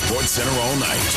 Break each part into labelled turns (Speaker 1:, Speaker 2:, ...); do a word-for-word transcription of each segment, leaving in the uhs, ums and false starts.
Speaker 1: Sports Center all night.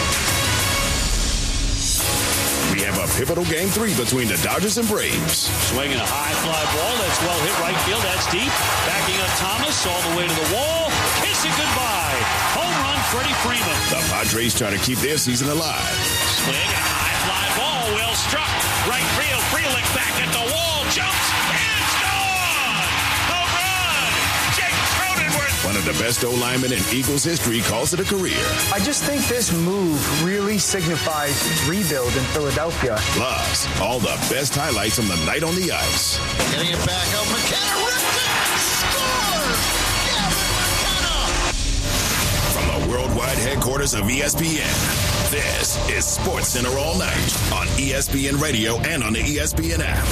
Speaker 1: We have a pivotal game three between the Dodgers and Braves.
Speaker 2: Swinging a high fly ball. That's well hit right field. That's deep. Backing up Thomas all the way to the wall. Kiss it goodbye. Home run, Freddie Freeman.
Speaker 1: The Padres try to keep their season alive.
Speaker 2: Swing and a high fly ball. Well struck. Right field. Frelick back at the wall. Jumps. And it's gone. Home run. Jake Cronenworth.
Speaker 1: One of the best O-linemen in Eagles history calls it a career.
Speaker 3: I just think this move really signifies rebuild in Philadelphia.
Speaker 1: Plus, all the best highlights from the night on the ice.
Speaker 4: Getting it back out. McKenna ripped it. Scores. Gavin McKenna.
Speaker 1: From the worldwide headquarters of E S P N, this is Sports Center all night on E S P N Radio and on the E S P N app.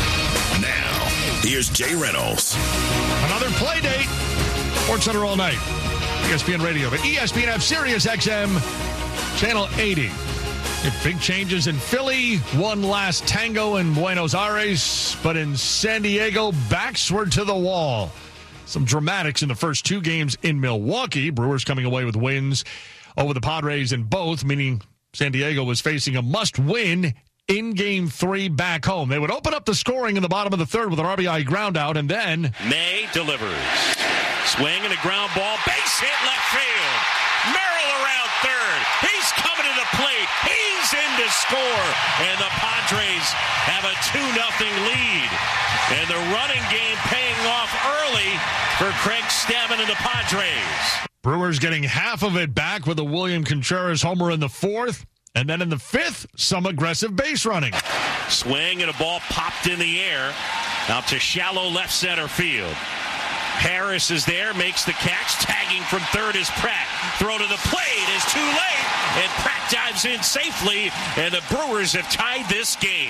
Speaker 1: Now, here's Jay Reynolds.
Speaker 5: Another play date. Sports Center all night. E S P N Radio, but E S P N F Sirius X M, Channel eighty. Big changes in Philly. One last tango in Buenos Aires, but in San Diego, backs were to the wall. Some dramatics in the first two games in Milwaukee. Brewers coming away with wins over the Padres in both, meaning San Diego was facing a must-win in game three back home. They would open up the scoring in the bottom of the third with an R B I ground out, and then
Speaker 2: May delivers. Swing and a ground ball. Base hit left field. Merrill around third. He's coming to the plate. He's in to score. And the Padres have a two nothing lead. And the running game paying off early for Craig Stammen and the Padres.
Speaker 5: Brewers getting half of it back with a William Contreras homer in the fourth. And then in the fifth, some aggressive base running.
Speaker 2: Swing and a ball popped in the air out to shallow left center field. Harris is there, makes the catch. Tagging from third is Pratt. Throw to the plate is too late. And Pratt dives in safely. And the Brewers have tied this game.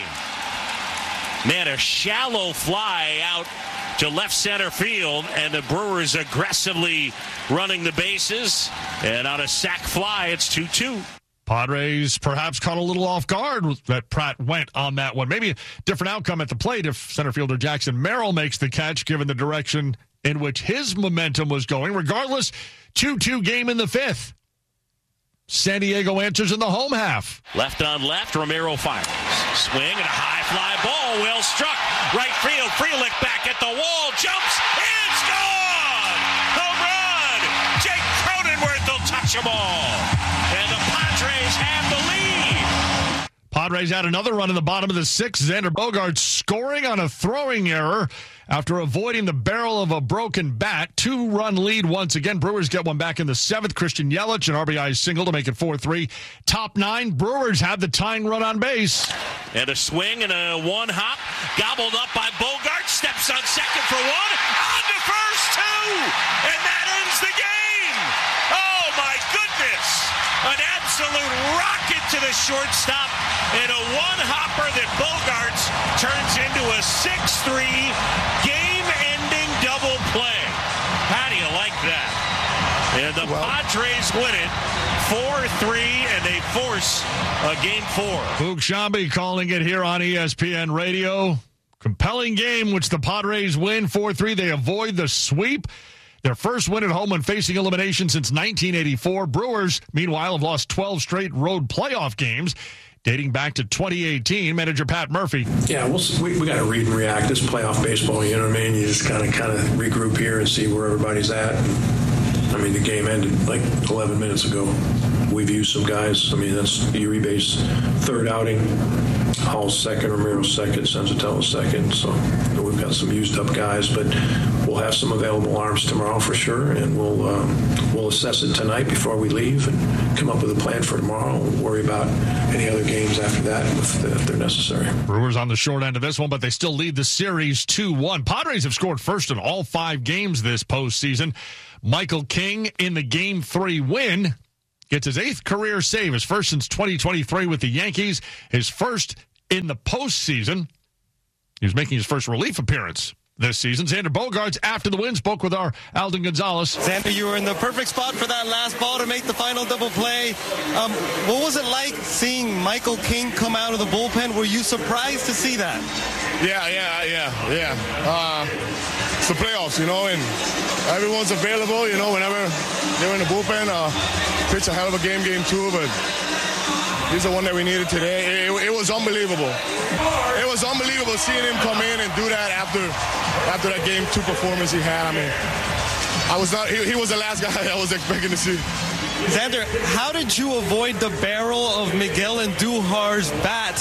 Speaker 2: Man, a shallow fly out to left center field. And the Brewers aggressively running the bases. And on a sac fly, it's two two.
Speaker 5: Padres perhaps caught a little off guard that Pratt went on that one. Maybe a different outcome at the plate if center fielder Jackson Merrill makes the catch, given the direction in which his momentum was going. Regardless, two two game in the fifth. San Diego answers in the home half.
Speaker 2: Left on left, Ramiro fires. Swing and a high fly ball, well struck. Right field, Frelick back at the wall, jumps, and it's gone! Home run! Jake Cronenworth will touch them all. And the Padres have the lead.
Speaker 5: Padres had another run in the bottom of the sixth. Xander Bogaerts scoring on a throwing error after avoiding the barrel of a broken bat. Two-run lead once again. Brewers get one back in the seventh. Christian Yelich, an R B I single to make it four three. Top nine, Brewers have the tying run on base.
Speaker 2: And a swing and a one-hop. Gobbled up by Bogaerts. Steps on second for one. On to first, two. And that ends the game. Oh, my goodness. An absolute rocket to the shortstop. And a one-hopper that Bogaerts turns into a six three game-ending double play. How do you like that? And the well, Padres win it four three, and they force a game four.
Speaker 5: Boog Sciambi calling it here on E S P N Radio. Compelling game, which the Padres win four three. They avoid the sweep. Their first win at home when facing elimination since nineteen eighty-four. Brewers, meanwhile, have lost twelve straight road playoff games, dating back to twenty eighteen. Manager Pat Murphy.
Speaker 6: Yeah, we'll, we we got to read and react. This playoff baseball, you know what I mean? You just kind of kind of regroup here and see where everybody's at. I mean, the game ended like eleven minutes ago. We've used some guys. I mean, that's Uribe's third outing. Hall's second, Ramiro's second, Senzatello's second. So we've got some used up guys, but we'll have some available arms tomorrow for sure, and we'll um, we'll assess it tonight before we leave and come up with a plan for tomorrow. We'll worry about any other games after that if, if they're necessary.
Speaker 5: Brewers on the short end of this one, but they still lead the series two one. Padres have scored first in all five games this postseason. Michael King in the game three win gets his eighth career save, his first since twenty twenty-three with the Yankees, his first in the postseason. He was making his first relief appearance this season. Xander Bogaerts, after the win, spoke with our Alden Gonzalez.
Speaker 7: Xander, you were in the perfect spot for that last ball to make the final double play. Um, what was it like seeing Michael King come out of the bullpen? Were you surprised to see that?
Speaker 8: Yeah, yeah, yeah, yeah. Uh, it's the playoffs, you know, and everyone's available, you know, whenever they're in the bullpen. Uh, pitched a hell of a game, game two, but he's the one that we needed today. It, it was unbelievable. It was unbelievable seeing him come in and do that after after that game two performance he had. I mean, I was not. He, he was the last guy I was expecting to see.
Speaker 7: Xander, how did you avoid the barrel of Miguel Andujar's bat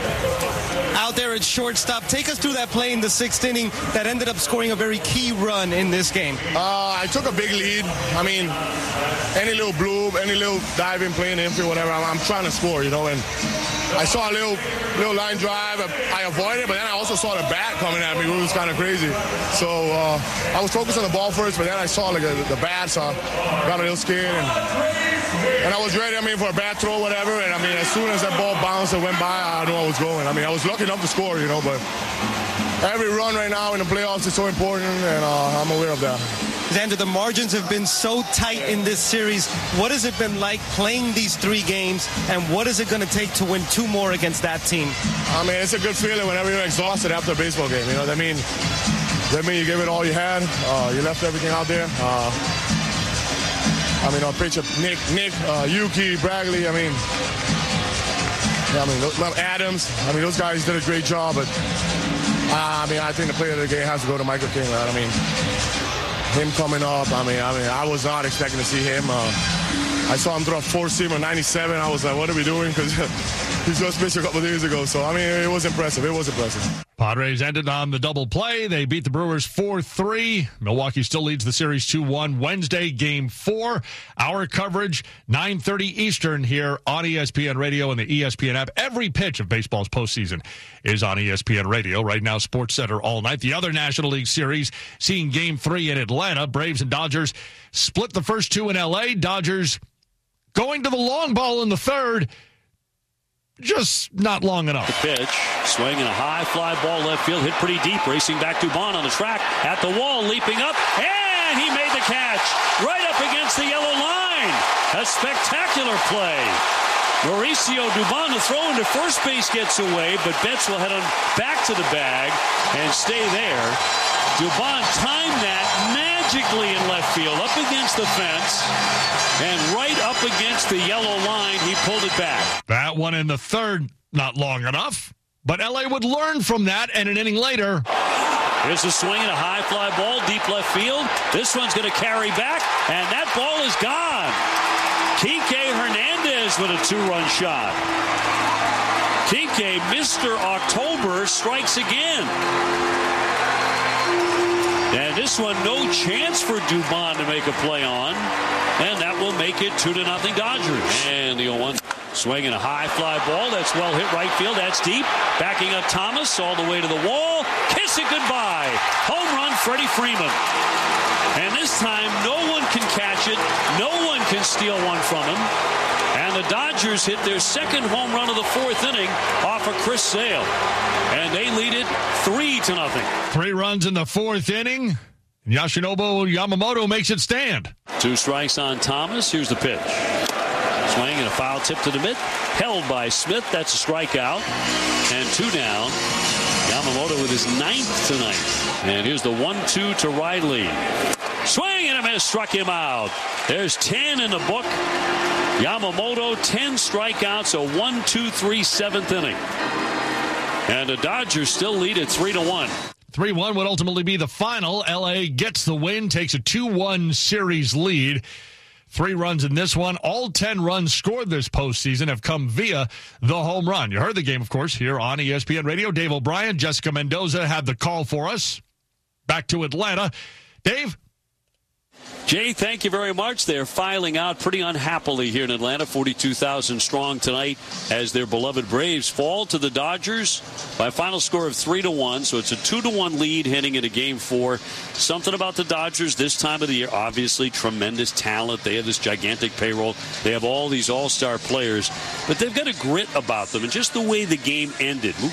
Speaker 7: out there at shortstop? Take us through that play in the sixth inning that ended up scoring a very key run in this game.
Speaker 8: Uh, I took a big lead. I mean, any little bloop, any little diving, playing infield, whatever, I'm, I'm trying to score, you know, and I saw a little little line drive. I avoided it, but then I also saw the bat coming at me, which was kind of crazy. So uh, I was focused on the ball first, but then I saw like a, the bat, so I got a little scared, and, and I was ready, I mean, for a bat throw, whatever, and I mean, as soon as that ball bounced and went by, I knew I was going. I mean, I was lucky enough to score, you know, but every run right now in the playoffs is so important, and uh, I'm aware of that.
Speaker 7: Xander, the margins have been so tight in this series. What has it been like playing these three games, and what is it going to take to win two more against that team?
Speaker 8: I mean, it's a good feeling whenever you're exhausted after a baseball game. You know what I mean? That means you gave it all you had. Uh, you left everything out there. Uh, I mean, our pitcher, Nick, Nick, uh, Yuki, Bradley, I mean, yeah, I mean, Adams. I mean, those guys did a great job, but uh, I mean, I think the player of the game has to go to Michael King, right? I mean, him coming up, I mean, I mean, I was not expecting to see him. Uh, I saw him throw a four-seamer, ninety-seven. I was like, what are we doing? Because he's just pitched a couple of days ago. So, I mean, it was impressive. It was impressive.
Speaker 5: Padres ended on the double play. They beat the Brewers four three. Milwaukee still leads the series two one. Wednesday, game four. Our coverage, nine thirty Eastern here on E S P N Radio and the E S P N app. Every pitch of baseball's postseason is on E S P N Radio. Right now, Sports Center all night. The other National League series, seeing game three in Atlanta. Braves and Dodgers split the first two in L A. Dodgers going to the long ball in the third. Just not long enough.
Speaker 2: The pitch, swinging a high fly ball left field, hit pretty deep, racing back to Dubon on the track, at the wall, leaping up, and he made the catch right up against the yellow line. A spectacular play. Mauricio Dubon, the throw into first base gets away, but Betts will head on back to the bag and stay there. Dubon timed that magically in left field, up against the fence, and right up against the yellow line, he pulled it back.
Speaker 5: That one in the third, not long enough. But L A would learn from that, and an inning later.
Speaker 2: Here's a swing and a high fly ball, deep left field. This one's going to carry back, and that ball is gone. Kike Hernandez with a two-run shot. Kike, Mister October, strikes again. And this one, no chance for Dubon to make a play on. And that will make it two to nothing Dodgers. And the oh one swinging a high fly ball. That's well hit right field. That's deep. Backing up Thomas all the way to the wall. Kiss it goodbye. Home run, Freddie Freeman. And this time, no one can catch it. No one can steal one from him. And the Dodgers hit their second home run of the fourth inning off of Chris Sale. And they lead it three to nothing.
Speaker 5: Three runs in the fourth inning. Yoshinobu Yamamoto makes it stand.
Speaker 2: Two strikes on Thomas. Here's the pitch. Swing and a foul tip to the mid. Held by Smith. That's a strikeout. And two down. Yamamoto with his ninth tonight. And here's the one two to Riley. Swing and a miss. Struck him out. There's ten in the book. Yamamoto, ten strikeouts. A one two three seventh inning. And the Dodgers still lead at three to one.
Speaker 5: three one would ultimately be the final. L A gets the win, takes a two one series lead. Three runs in this one. All ten runs scored this postseason have come via the home run. You heard the game, of course, here on E S P N Radio. Dave O'Brien, Jessica Mendoza had the call for us. Back to Atlanta. Dave?
Speaker 2: Jay, thank you very much. They're filing out pretty unhappily here in Atlanta, forty-two thousand strong tonight, as their beloved Braves fall to the Dodgers by a final score of three to one. So it's a two to one lead heading into game four. Something about the Dodgers this time of the year, obviously tremendous talent. They have this gigantic payroll. They have all these all-star players, but they've got a grit about them. And just the way the game ended.